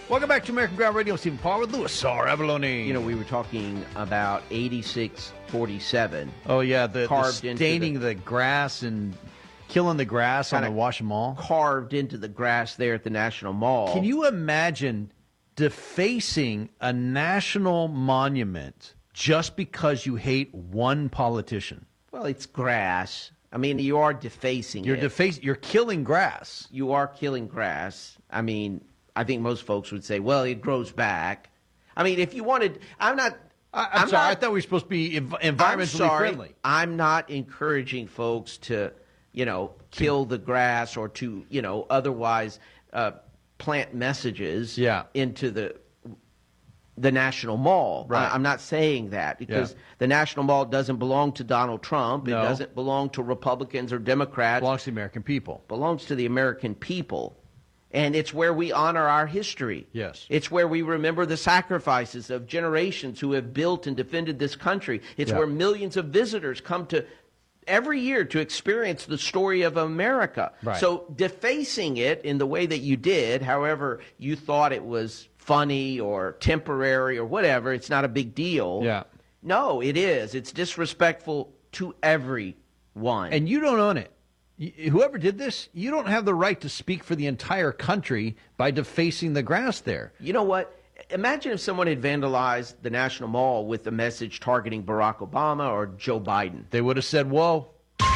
Welcome back to American Ground Radio. Stephen Paul with Louis R. Avalone. You know, we were talking about 8647. Oh, yeah, the carved staining the grass and killing the grass on the Washington Mall. Carved into the grass there at the National Mall. Can you imagine defacing a national monument just because you hate one politician? Well, it's grass. I mean, you are defacing it. You're killing grass. You are killing grass. I mean, I think most folks would say, well, it grows back. I mean, if you wanted, I'm sorry, I thought we were supposed to be environmentally friendly. I'm not encouraging folks to, kill the grass or to, otherwise plant messages into the National Mall. Right. I'm not saying that because the National Mall doesn't belong to Donald Trump. No. It doesn't belong to Republicans or Democrats. It belongs to the American people. Belongs to the American people. And it's where we honor our history. Yes. It's where we remember the sacrifices of generations who have built and defended this country. It's where millions of visitors come to every year to experience the story of America. Right. So defacing it in the way that you did, however you thought it was funny or temporary or whatever, it's not a big deal. Yeah. No, it is. It's disrespectful to everyone. And you don't own it. Whoever did this, you don't have the right to speak for the entire country by defacing the grass there. You know what? Imagine if someone had vandalized the National Mall with a message targeting Barack Obama or Joe Biden. They would have said, whoa.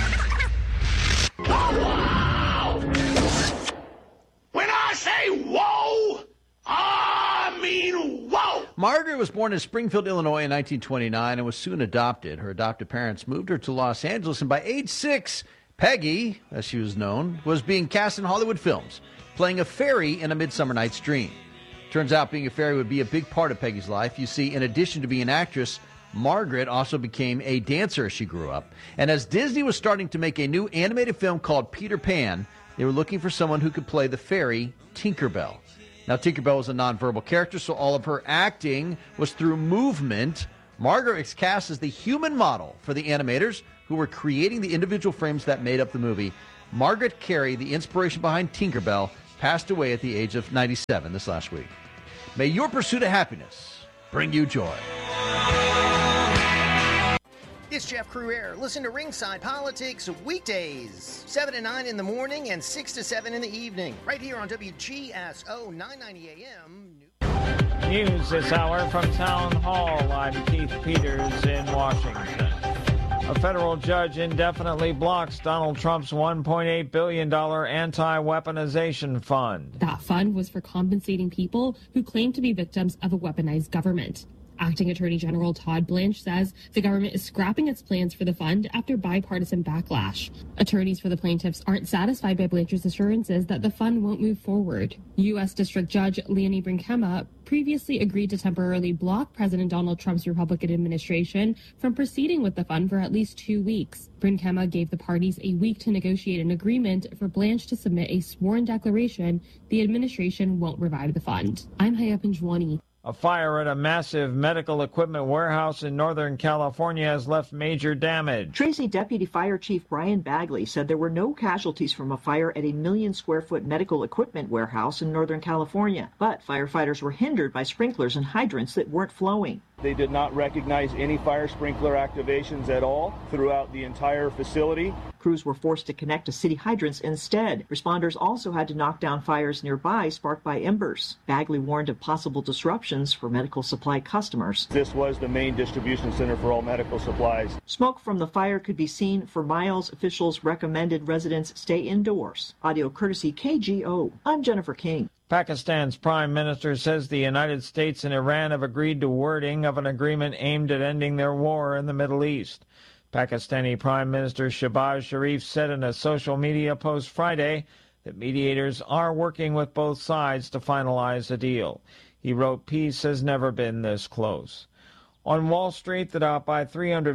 When I say whoa, I mean whoa. Margaret was born in Springfield, Illinois in 1929 and was soon adopted. Her adoptive parents moved her to Los Angeles, and by age 6, Peggy, as she was known, was being cast in Hollywood films, playing a fairy in A Midsummer Night's Dream. Turns out being a fairy would be a big part of Peggy's life. You see, in addition to being an actress, Margaret also became a dancer as she grew up. And as Disney was starting to make a new animated film called Peter Pan, they were looking for someone who could play the fairy Tinkerbell. Now, Tinkerbell was a nonverbal character, so all of her acting was through movement. Margaret was cast as the human model for the animators who were creating the individual frames that made up the movie. Margaret Carey, the inspiration behind Tinkerbell, passed away at the age of 97 this last week. May your pursuit of happiness bring you joy. It's Jeff Crouere. Listen to Ringside Politics weekdays, 7 to 9 in the morning and 6 to 7 in the evening, right here on WGSO 990 AM. News this hour from Town Hall. I'm Keith Peters in Washington. A federal judge indefinitely blocks Donald Trump's $1.8 billion anti-weaponization fund. That fund was for compensating people who claim to be victims of a weaponized government. Acting Attorney General Todd Blanche says the government is scrapping its plans for the fund after bipartisan backlash. Attorneys for the plaintiffs aren't satisfied by Blanche's assurances that the fund won't move forward. U.S. District Judge Leonie Brinkema previously agreed to temporarily block President Donald Trump's Republican administration from proceeding with the fund for at least 2 weeks. Brinkema gave the parties a week to negotiate an agreement for Blanche to submit a sworn declaration the administration won't revive the fund. I'm Haya Pinjwani. A fire at a massive medical equipment warehouse in Northern California has left major damage. Tracy Deputy Fire Chief Brian Bagley said there were no casualties from a fire at a 1 million square foot medical equipment warehouse in Northern California, but firefighters were hindered by sprinklers and hydrants that weren't flowing. They did not recognize any fire sprinkler activations at all throughout the entire facility. Crews were forced to connect to city hydrants instead. Responders also had to knock down fires nearby sparked by embers. Bagley warned of possible disruptions for medical supply customers. This was the main distribution center for all medical supplies. Smoke from the fire could be seen for miles. Officials recommended residents stay indoors. Audio courtesy KGO. I'm Jennifer King. Pakistan's prime minister says the United States and Iran have agreed to wording of an agreement aimed at ending their war in the Middle East. Pakistani Prime Minister Shehbaz Sharif said in a social media post Friday that mediators are working with both sides to finalize a deal. He wrote, "Peace has never been this close." On Wall Street, the Dow by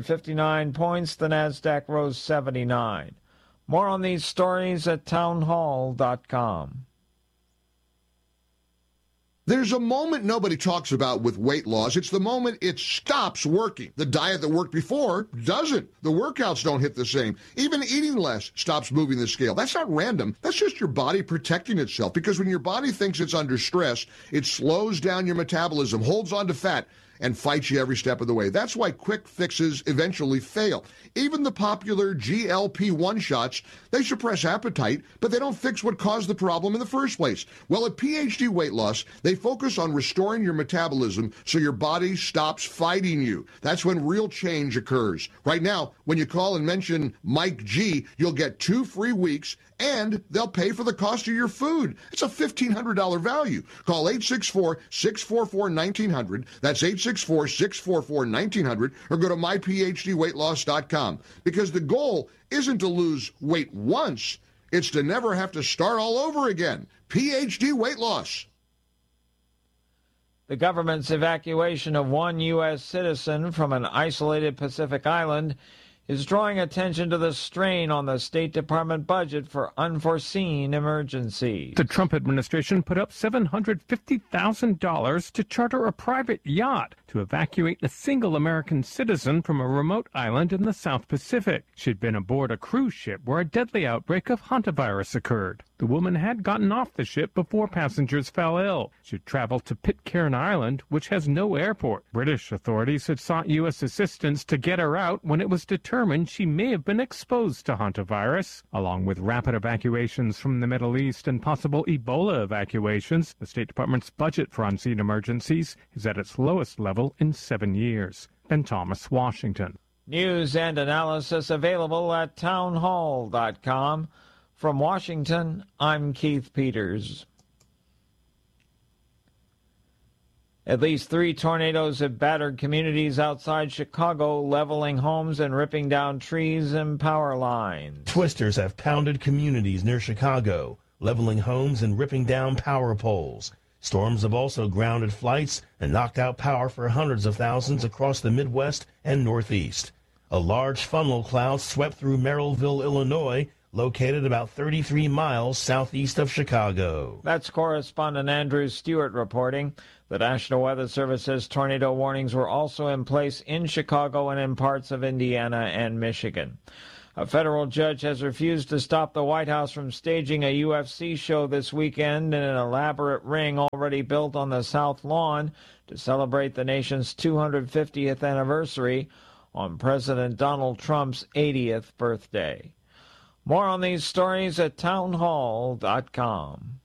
359 points, the Nasdaq rose 79. More on these stories at townhall.com. There's a moment nobody talks about with weight loss. It's the moment it stops working. The diet that worked before doesn't. The workouts don't hit the same. Even eating less stops moving the scale. That's not random. That's just your body protecting itself, because when your body thinks it's under stress, it slows down your metabolism, holds on to fat, and fights you every step of the way. That's why quick fixes eventually fail. Even the popular GLP-1 shots, they suppress appetite, but they don't fix what caused the problem in the first place. Well, at PhD Weight Loss, they focus on restoring your metabolism so your body stops fighting you. That's when real change occurs. Right now, when you call and mention Mike G, you'll get 2 free weeks, and they'll pay for the cost of your food. It's a $1,500 value. Call 864-644-1900. That's 864-644-1900, or go to myphdweightloss.com. Because the goal isn't to lose weight once, it's to never have to start all over again. PhD Weight Loss. The government's evacuation of one U.S. citizen from an isolated Pacific island is drawing attention to the strain on the State Department budget for unforeseen emergencies. The Trump administration put up $750,000 to charter a private yacht to evacuate a single American citizen from a remote island in the South Pacific. She'd been aboard a cruise ship where a deadly outbreak of hantavirus occurred. The woman had gotten off the ship before passengers fell ill. She'd traveled to Pitcairn Island, which has no airport. British authorities had sought U.S. assistance to get her out when it was determined she may have been exposed to hantavirus. Along with rapid evacuations from the Middle East and possible Ebola evacuations, the State Department's budget for unseen emergencies is at its lowest level in 7 years. Ben Thomas, Washington. News and analysis available at townhall.com. From Washington, I'm Keith Peters. At least 3 tornadoes have battered communities outside Chicago, leveling homes and ripping down trees and power lines. Twisters have pounded communities near Chicago, leveling homes and ripping down power poles. Storms have also grounded flights and knocked out power for hundreds of thousands across the Midwest and Northeast. A large funnel cloud swept through Merrillville, Illinois, located about 33 miles southeast of Chicago. That's correspondent Andrew Stewart reporting. The National Weather Service says tornado warnings were also in place in Chicago and in parts of Indiana and Michigan. A federal judge has refused to stop the White House from staging a UFC show this weekend in an elaborate ring already built on the South Lawn to celebrate the nation's 250th anniversary on President Donald Trump's 80th birthday. More on these stories at townhall.com.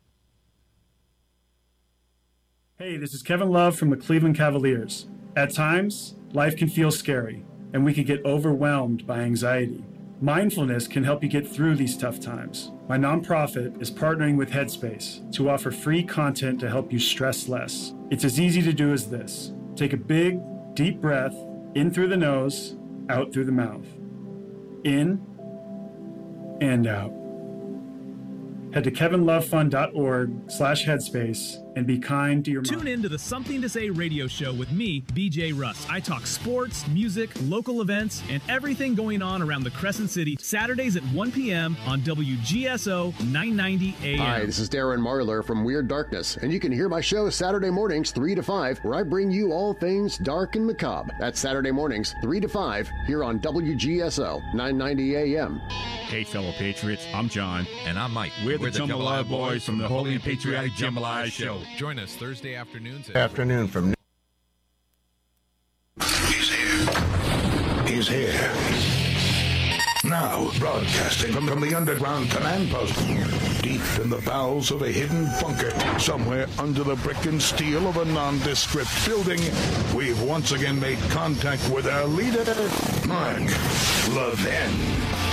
Hey, this is Kevin Love from the Cleveland Cavaliers. At times, life can feel scary, and we can get overwhelmed by anxiety. Mindfulness can help you get through these tough times. My nonprofit is partnering with Headspace to offer free content to help you stress less. It's as easy to do as this. Take a big, deep breath, in through the nose, out through the mouth. In and out. Head to kevinlovefund.org/headspace and be kind to your mind. Tune in to the Something to Say radio show with me, BJ Russ. I talk sports, music, local events, and everything going on around the Crescent City, Saturdays at 1 p.m. on WGSO 990 AM. Hi, this is Darren Marlar from Weird Darkness, and you can hear my show Saturday mornings 3 to 5, where I bring you all things dark and macabre. That's Saturday mornings 3 to 5 here on WGSO 990 AM. Hey, fellow patriots, I'm John. And I'm Mike. We're the Jambalaya Boys from the Holy and Patriotic Jambalaya Show. Join us Thursday afternoons. Afternoon from... He's here. He's here. Now, broadcasting from the underground command post, deep in the bowels of a hidden bunker, somewhere under the brick and steel of a nondescript building, we've once again made contact with our leader, Mark Levin.